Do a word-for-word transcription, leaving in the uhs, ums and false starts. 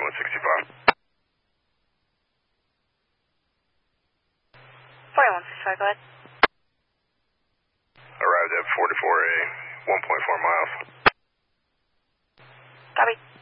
one sixty-five. forty-one sixty-five, go ahead. Arrived at forty-four A, one point four miles. Copy.